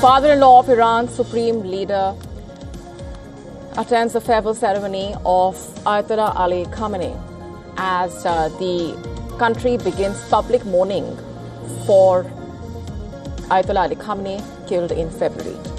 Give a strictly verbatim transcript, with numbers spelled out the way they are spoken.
father-in-law of Iran's supreme leader attends the farewell ceremony of Ayatollah Ali Khamenei as uh, the country begins public mourning for Ayatollah Ali Khamenei, killed in February.